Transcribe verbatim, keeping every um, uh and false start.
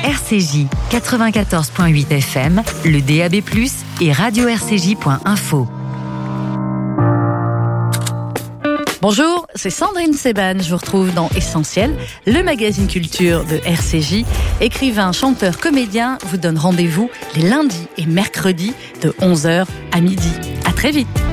R C J quatre-vingt-quatorze virgule huit F M, le D A B plus, et radio r c j point info. Bonjour, c'est Sandrine Seban. Je vous retrouve dans Essentiel, le magazine culture de R C J. Écrivain, chanteur, comédien vous donne rendez-vous les lundis et mercredis de onze heures à midi. À très vite.